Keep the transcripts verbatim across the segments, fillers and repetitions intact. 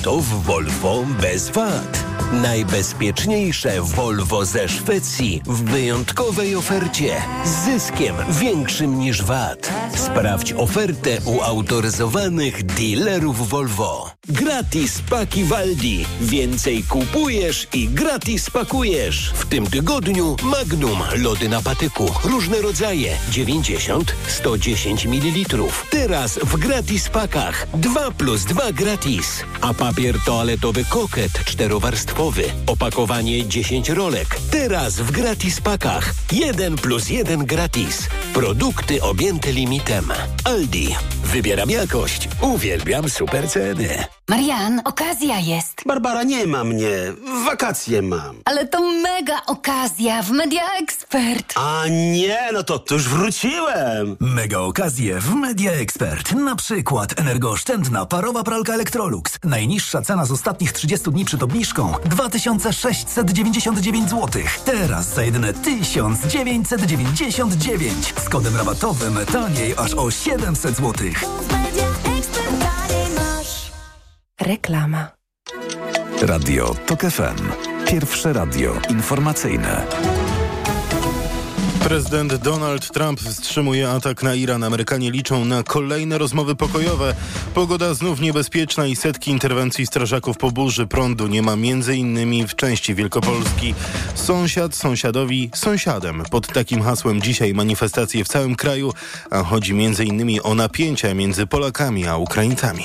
To w Volvo bez wad. Najbezpieczniejsze Volvo ze Szwecji w wyjątkowej ofercie z zyskiem większym niż V A T. Sprawdź ofertę u autoryzowanych dealerów Volvo. Gratis paki Waldi. Więcej kupujesz i gratis pakujesz. W tym tygodniu Magnum lody na patyku. Różne rodzaje. dziewięćdziesiąt, sto dziesięć mililitrów. Teraz w gratis pakach. dwa plus dwa gratis. A papier toaletowy Koket czterowarstwowy. Opakowanie dziesięć rolek. Teraz w gratis pakach. jeden plus jeden gratis. Produkty objęte limitem. Aldi. Wybieram jakość. Uwielbiam super ceny. Marian, okazja jest. Barbara, nie ma mnie. Wakacje mam. Ale to mega okazja w Media Expert. A nie, no to, to już wróciłem. Mega okazje w Media Expert. Na przykład energooszczędna parowa pralka Electrolux. Najniższa cena z ostatnich trzydziestu dni przed obniżką dwa tysiące sześćset dziewięćdziesiąt dziewięć złotych. Teraz za jedyne tysiąc dziewięćset dziewięćdziesiąt dziewięć. Z kodem rabatowym taniej aż o siedemset złotych. Reklama. Radio Tok F M. Pierwsze radio informacyjne. Prezydent Donald Trump wstrzymuje atak na Iran. Amerykanie liczą na kolejne rozmowy pokojowe. Pogoda znów niebezpieczna i setki interwencji strażaków po burzy. Prądu nie ma między innymi w części Wielkopolski. Sąsiad sąsiadowi sąsiadem. Pod takim hasłem dzisiaj manifestacje w całym kraju, a chodzi między innymi o napięcia między Polakami a Ukraińcami.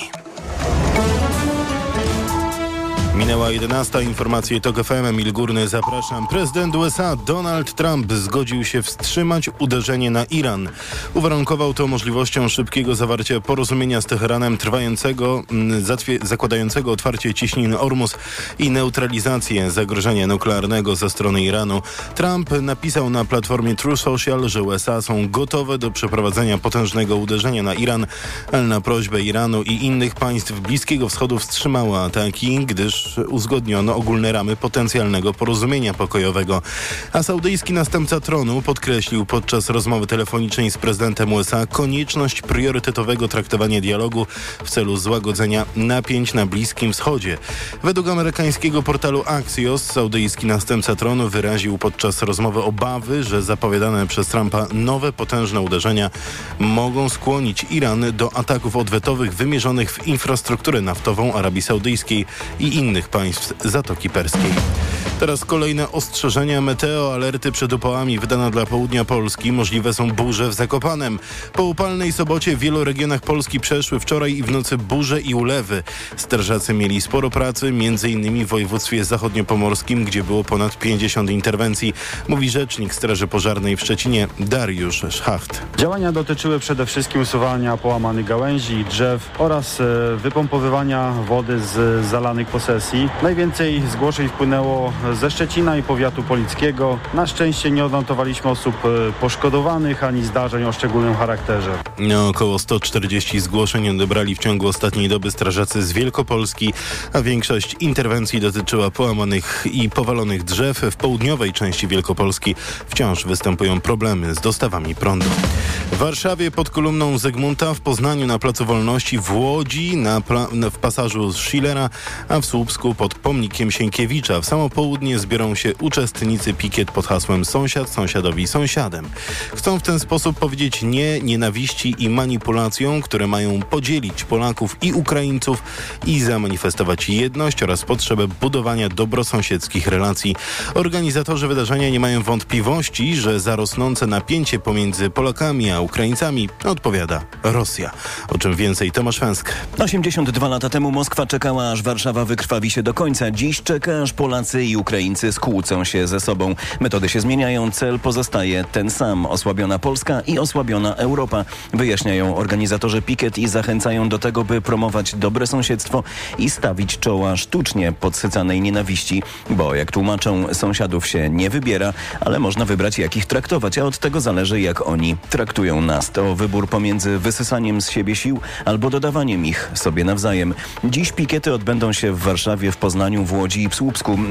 Minęła jedenasta. Informacje Tok F M. Emil Górny, zapraszam. Prezydent U S A Donald Trump zgodził się wstrzymać uderzenie na Iran. Uwarunkował to możliwością szybkiego zawarcia porozumienia z Teheranem trwającego, zatwie, zakładającego otwarcie ciśniny Ormus i neutralizację zagrożenia nuklearnego ze strony Iranu. Trump napisał na platformie True Social, że U S A są gotowe do przeprowadzenia potężnego uderzenia na Iran, ale na prośbę Iranu i innych państw Bliskiego Wschodu wstrzymały ataki, gdyż uzgodniono ogólne ramy potencjalnego porozumienia pokojowego. A saudyjski następca tronu podkreślił podczas rozmowy telefonicznej z prezydentem U S A konieczność priorytetowego traktowania dialogu w celu złagodzenia napięć na Bliskim Wschodzie. Według amerykańskiego portalu Axios saudyjski następca tronu wyraził podczas rozmowy obawy, że zapowiadane przez Trumpa nowe potężne uderzenia mogą skłonić Iran do ataków odwetowych wymierzonych w infrastrukturę naftową Arabii Saudyjskiej i innych państw Zatoki Perskiej. Teraz kolejne ostrzeżenia meteo, alerty przed upałami wydana dla południa Polski. Możliwe są burze w Zakopanem. Po upalnej sobocie w wielu regionach Polski przeszły wczoraj i w nocy burze i ulewy. Strażacy mieli sporo pracy, między innymi w województwie zachodniopomorskim, gdzie było ponad pięćdziesiąt interwencji, mówi rzecznik Straży Pożarnej w Szczecinie Dariusz Schacht. Działania dotyczyły przede wszystkim usuwania połamanych gałęzi i drzew oraz e, wypompowywania wody z zalanych posesji. Najwięcej zgłoszeń wpłynęło ze Szczecina i powiatu polickiego. Na szczęście nie odnotowaliśmy osób poszkodowanych ani zdarzeń o szczególnym charakterze. No, około sto czterdzieści zgłoszeń odebrali w ciągu ostatniej doby strażacy z Wielkopolski, a większość interwencji dotyczyła połamanych i powalonych drzew. W południowej części Wielkopolski wciąż występują problemy z dostawami prądu. W Warszawie pod kolumną Zygmunta, w Poznaniu na Placu Wolności, w Łodzi na pla- w pasażu Schillera, a w Słupsku pod pomnikiem Sienkiewicza. W samo południe zbiorą się uczestnicy pikiet pod hasłem Sąsiad sąsiadowi sąsiadem. Chcą w ten sposób powiedzieć nie nienawiści i manipulacjom, które mają podzielić Polaków i Ukraińców i zamanifestować jedność oraz potrzebę budowania dobrosąsiedzkich relacji. Organizatorzy wydarzenia nie mają wątpliwości, że za rosnące napięcie pomiędzy Polakami a Ukraińcami odpowiada Rosja. O czym więcej Tomasz Węsk. osiemdziesiąt dwa lata temu Moskwa czekała, aż Warszawa wykrwawi się do końca. Dziś czeka, aż Polacy i Ukraińcy skłócą się ze sobą. Metody się zmieniają, cel pozostaje ten sam. Osłabiona Polska i osłabiona Europa. Wyjaśniają organizatorzy pikiet i zachęcają do tego, by promować dobre sąsiedztwo i stawić czoła sztucznie podsycanej nienawiści. Bo jak tłumaczą, sąsiadów się nie wybiera, ale można wybrać, jak ich traktować, a od tego zależy, jak oni traktują nas. To wybór pomiędzy wysysaniem z siebie sił albo dodawaniem ich sobie nawzajem. Dziś pikiety odbędą się w Warszawie, w Poznaniu, w Łodzi i w Słupsku. Wcześniej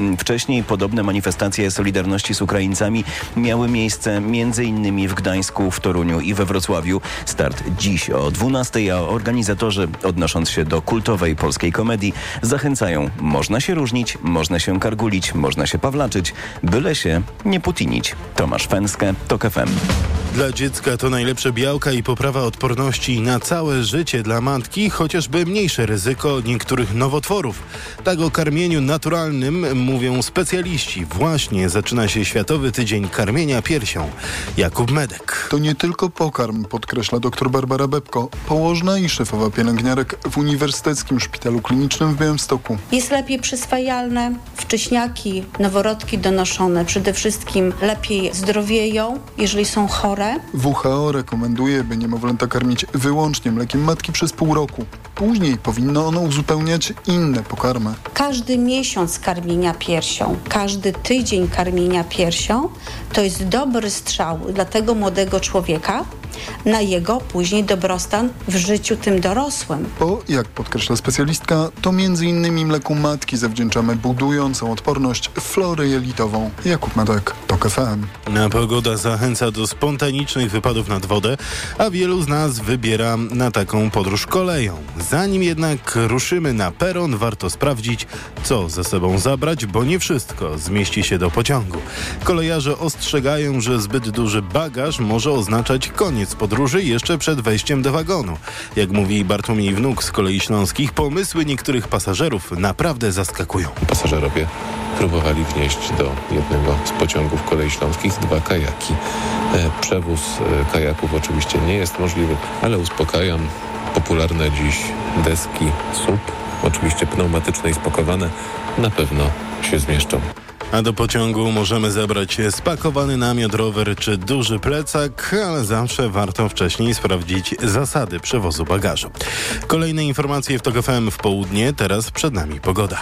Wcześniej podobne manifestacje solidarności z Ukraińcami miały miejsce między innymi w Gdańsku, w Toruniu i we Wrocławiu. Start dziś o dwunastej, a organizatorzy, odnosząc się do kultowej polskiej komedii, zachęcają: można się różnić, można się kargulić, można się pawlaczyć, byle się nie putinić. Tomasz Fęskę, TOK F M. Dla dziecka to najlepsze białka i poprawa odporności na całe życie. Dla matki chociażby mniejsze ryzyko niektórych nowotworów. Tak o karmieniu naturalnym mówią specjaliści. Właśnie zaczyna się Światowy Tydzień Karmienia Piersią. Jakub Medek. To nie tylko pokarm, podkreśla dr Barbara Bebko, położna i szefowa pielęgniarek w Uniwersyteckim Szpitalu Klinicznym w Białymstoku. Jest lepiej przyswajalne, wcześniaki, noworodki donoszone przede wszystkim lepiej zdrowieją, jeżeli są chore. W H O rekomenduje, by niemowlęta karmić wyłącznie mlekiem matki przez pół roku. Później powinno ono uzupełniać inne pokarmy. Każdy miesiąc karmienia piersią, każdy tydzień karmienia piersią to jest dobry strzał dla tego młodego człowieka na jego później dobrostan w życiu tym dorosłym. Bo, jak podkreśla specjalistka, to między innymi mleku matki zawdzięczamy budującą odporność florę jelitową. Jakub Medek, TOK F M. Na pogoda zachęca do spontanicznych wypadów nad wodę, a wielu z nas wybiera na taką podróż koleją. Zanim jednak ruszymy na peron, warto sprawdzić, co ze sobą zabrać, bo nie wszystko zmieści się do pociągu. Kolejarze ostrzegają, że zbyt duży bagaż może oznaczać koniec podróży jeszcze przed wejściem do wagonu. Jak mówi Bartłomiej Wnuk z Kolei Śląskich, pomysły niektórych pasażerów naprawdę zaskakują. Pasażerowie próbowali wnieść do jednego z pociągów Kolei Śląskich dwa kajaki. Przewóz kajaków oczywiście nie jest możliwy, ale uspokajam. Popularne dziś deski S U P, oczywiście pneumatyczne i spakowane, na pewno się zmieszczą. A do pociągu możemy zabrać spakowany namiot, rower czy duży plecak, ale zawsze warto wcześniej sprawdzić zasady przewozu bagażu. Kolejne informacje w TOK F M w południe, teraz przed nami pogoda.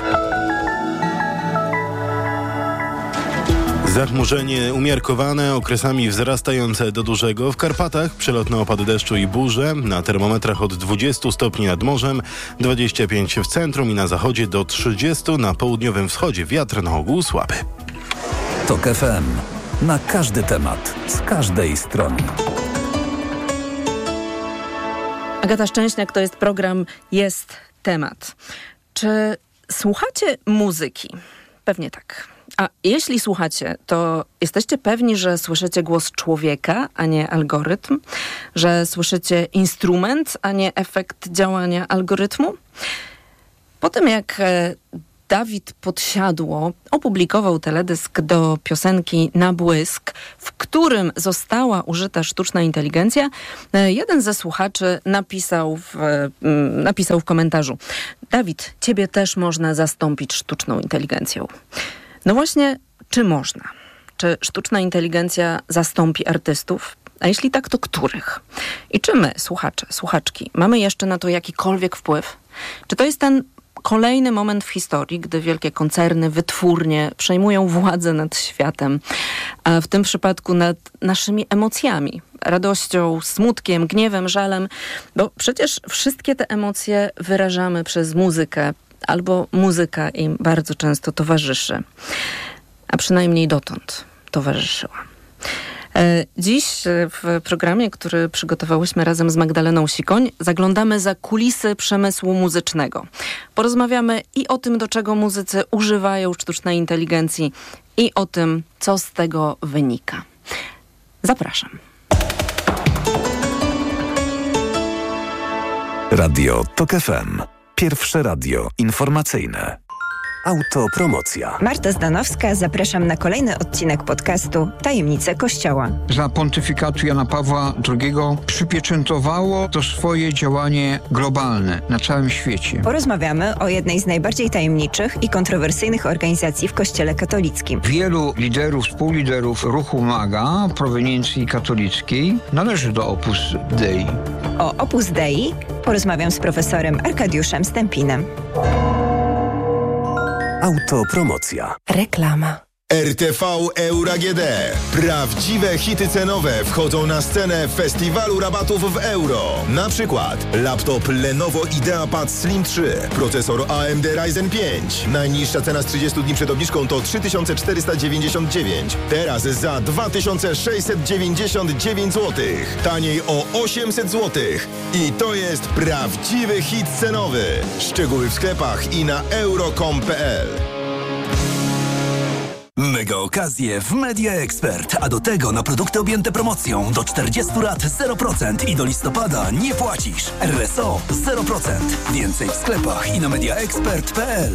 Zachmurzenie umiarkowane, okresami wzrastające do dużego. W Karpatach przelotne opady deszczu i burze. Na termometrach od dwudziestu stopni nad morzem, dwadzieścia pięć w centrum i na zachodzie do trzydziestu. Na południowym wschodzie wiatr na ogół słaby. TOK F M. Na każdy temat, z każdej strony. Agata Szczęśniak, to jest program Jest Temat. Czy słuchacie muzyki? Pewnie tak. A jeśli słuchacie, to jesteście pewni, że słyszycie głos człowieka, a nie algorytm? Że słyszycie instrument, a nie efekt działania algorytmu? Po tym jak Dawid Podsiadło opublikował teledysk do piosenki Na błysk, w którym została użyta sztuczna inteligencja, jeden ze słuchaczy napisał w, napisał w komentarzu: Dawid, ciebie też można zastąpić sztuczną inteligencją. No właśnie, czy można? Czy sztuczna inteligencja zastąpi artystów? A jeśli tak, to których? I czy my, słuchacze, słuchaczki, mamy jeszcze na to jakikolwiek wpływ? Czy to jest ten kolejny moment w historii, gdy wielkie koncerny, wytwórnie przejmują władzę nad światem, a w tym przypadku nad naszymi emocjami, radością, smutkiem, gniewem, żalem, bo przecież wszystkie te emocje wyrażamy przez muzykę, albo muzyka im bardzo często towarzyszy, a przynajmniej dotąd towarzyszyła. Dziś w programie, który przygotowałyśmy razem z Magdaleną Sikoń, zaglądamy za kulisy przemysłu muzycznego. Porozmawiamy i o tym, do czego muzycy używają sztucznej inteligencji, i o tym, co z tego wynika. Zapraszam. Radio TOK F M. Pierwsze radio informacyjne. Autopromocja. Marta Zdanowska, zapraszam na kolejny odcinek podcastu Tajemnice Kościoła. Za pontyfikatu Jana Pawła drugiego przypieczętowało to swoje działanie globalne na całym świecie. Porozmawiamy o jednej z najbardziej tajemniczych i kontrowersyjnych organizacji w Kościele katolickim. Wielu liderów, współliderów ruchu MAGA proweniencji katolickiej należy do Opus Dei. O Opus Dei porozmawiam z profesorem Arkadiuszem Stępinem. Autopromocja. Reklama. R T V Euro A G D. Prawdziwe hity cenowe wchodzą na scenę festiwalu rabatów w euro. Na przykład laptop Lenovo IdeaPad Slim trzy, procesor A M D Ryzen pięć. Najniższa cena z trzydziestu dni przed obniżką to trzy tysiące czterysta dziewięćdziesiąt dziewięć. Teraz za dwa tysiące sześćset dziewięćdziesiąt dziewięć złotych. Taniej o osiemset złotych. I to jest prawdziwy hit cenowy. Szczegóły w sklepach i na euro kropka com kropka p l. Mega okazje w Media Expert, a do tego na produkty objęte promocją do czterdziestu lat zero procent i do listopada nie płacisz. R S O zero procent. Więcej w sklepach i na media expert kropka p l.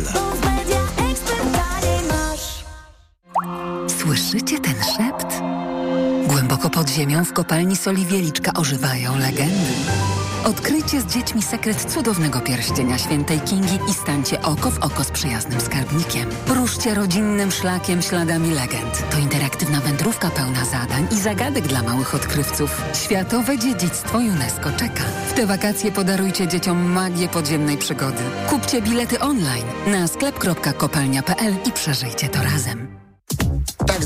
Słyszycie ten szept? Głęboko pod ziemią w kopalni soli Wieliczka ożywają legendy. Odkryjcie z dziećmi sekret cudownego pierścienia świętej Kingi i stańcie oko w oko z przyjaznym skarbnikiem. Ruszcie rodzinnym szlakiem śladami legend. To interaktywna wędrówka pełna zadań i zagadek dla małych odkrywców. Światowe dziedzictwo UNESCO czeka. W te wakacje podarujcie dzieciom magię podziemnej przygody. Kupcie bilety online na sklep kropka kopalnia kropka p l i przeżyjcie to razem.